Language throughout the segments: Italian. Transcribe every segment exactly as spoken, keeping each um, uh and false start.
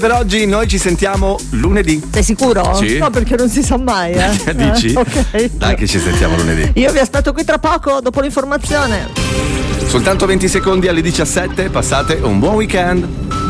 Per oggi noi ci sentiamo lunedì. Sei sicuro? Sì. No, perché non si sa mai, eh. Dici? Eh, ok. Dai che ci sentiamo lunedì. Io vi aspetto qui tra poco, dopo l'informazione. Soltanto venti secondi alle diciassette, passate un buon weekend.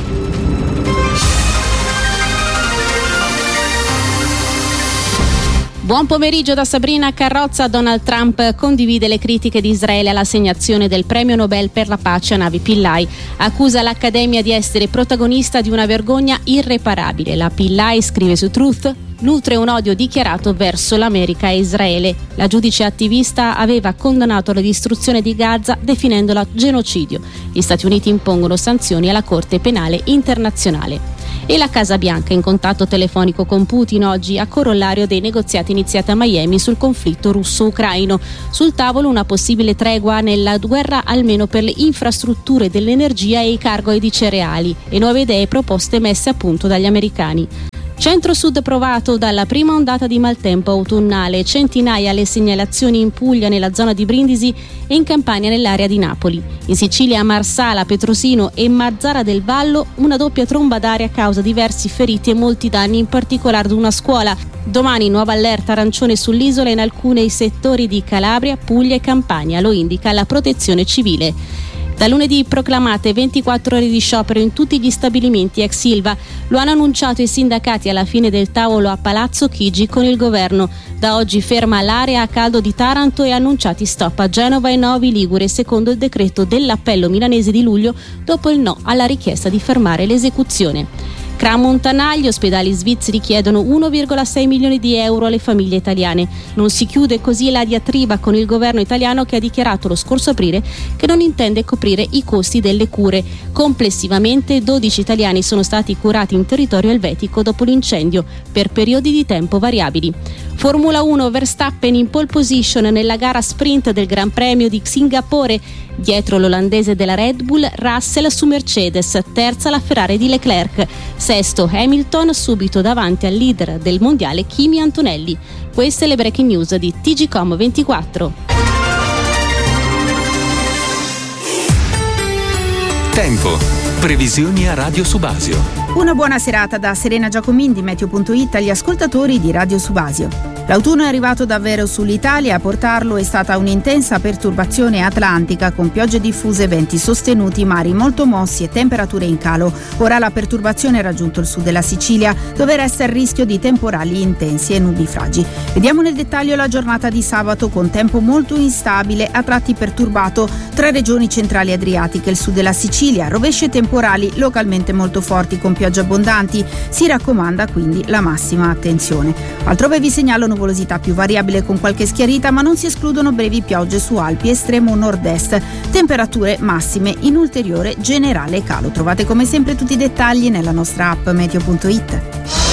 Buon pomeriggio da Sabrina Carrozza. Donald Trump condivide le critiche di Israele all'assegnazione del premio Nobel per la pace a Navi Pillay. Accusa l'Accademia di essere protagonista di una vergogna irreparabile. La Pillay, scrive su Truth, nutre un odio dichiarato verso l'America e Israele. La giudice attivista aveva condannato la distruzione di Gaza definendola genocidio. Gli Stati Uniti impongono sanzioni alla Corte Penale Internazionale. E la Casa Bianca in contatto telefonico con Putin oggi a corollario dei negoziati iniziati a Miami sul conflitto russo-ucraino. Sul tavolo una possibile tregua nella guerra almeno per le infrastrutture dell'energia e i cargoi di cereali e nuove idee proposte messe a punto dagli americani. Centro-sud provato dalla prima ondata di maltempo autunnale, centinaia le segnalazioni in Puglia nella zona di Brindisi e in Campania nell'area di Napoli. In Sicilia, Marsala, Petrosino e Mazzara del Vallo una doppia tromba d'aria causa diversi feriti e molti danni, in particolare ad una scuola. Domani nuova allerta arancione sull'isola in alcuni settori di Calabria, Puglia e Campania, lo indica la Protezione Civile. Da lunedì proclamate ventiquattro ore di sciopero in tutti gli stabilimenti ex Ilva. Lo hanno annunciato i sindacati alla fine del tavolo a Palazzo Chigi con il governo. Da oggi ferma l'area a caldo di Taranto e annunciati stop a Genova e Novi Ligure secondo il decreto dell'appello milanese di luglio dopo il no alla richiesta di fermare l'esecuzione. Crans-Montana, gli ospedali svizzeri chiedono uno virgola sei milioni di euro alle famiglie italiane. Non si chiude così la diatriba con il governo italiano che ha dichiarato lo scorso aprile che non intende coprire i costi delle cure. Complessivamente dodici italiani sono stati curati in territorio elvetico dopo l'incendio per periodi di tempo variabili. Formula uno, Verstappen in pole position nella gara sprint del Gran Premio di Singapore. Dietro l'olandese della Red Bull, Russell su Mercedes, terza la Ferrari di Leclerc, sesto Hamilton subito davanti al leader del mondiale Kimi Antonelli. Queste le breaking news di T G Com ventiquattro. Tempo. Previsioni a Radio Subasio. Una buona serata da Serena Giacomin di Meteo punto it agli ascoltatori di Radio Subasio. L'autunno è arrivato davvero sull'Italia, a portarlo è stata un'intensa perturbazione atlantica con piogge diffuse, venti sostenuti, mari molto mossi e temperature in calo. Ora la perturbazione ha raggiunto il sud della Sicilia, dove resta il rischio di temporali intensi e nubifragi. Vediamo nel dettaglio la giornata di sabato con tempo molto instabile, a tratti perturbato tra regioni centrali adriatiche e il sud della Sicilia, rovesci e temporali localmente molto forti con piogge abbondanti. Si raccomanda quindi la massima attenzione. Altrove vi segnalo nuvolosità più variabile con qualche schiarita, ma non si escludono brevi piogge su Alpi estremo nord-est. Temperature massime in ulteriore generale calo. Trovate come sempre tutti i dettagli nella nostra app Meteo punto it.